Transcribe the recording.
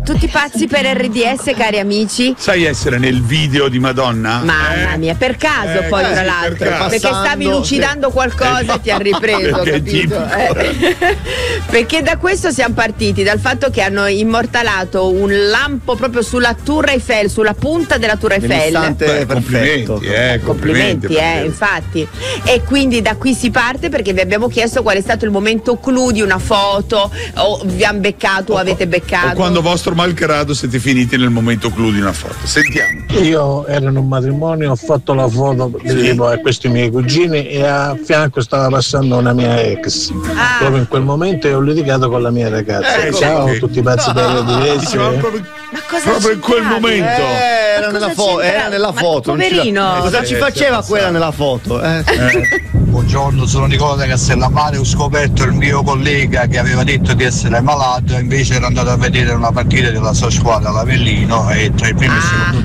tutti pazzi per RDS, cari amici. Sai essere nel video di Madonna? Mamma mia, per caso poi tra sì, l'altro, per perché stavi lucidando qualcosa e ti ha ripreso, capito? Perché da questo siamo partiti, dal fatto che hanno immortalato un lampo proprio sulla Tour Eiffel, sulla punta della Tour Eiffel. Complimenti, infatti. E quindi da qui si parte, perché vi abbiamo chiesto qual è stato il momento clou di una foto, o vi hanno beccato o avete beccato. O quando vostro malgrado siete finiti nel momento clou di una foto. Sentiamo. Io ero in un matrimonio, ho fatto la foto tipo a questi miei cugini e a fianco stava passando una mia ex. Proprio in quel momento ho litigato con la mia ragazza. Ciao a tutti i pazzi per RDS. Ma cosa proprio in quel momento era nella foto. Poverino. Cosa ci faceva quella nella foto? Buongiorno, sono Nicola da Castellammare. Ho scoperto il mio collega che aveva detto di essere malato, invece era andato a vedere una partita della sua squadra, l'Avellino, e tra il primo e il secondo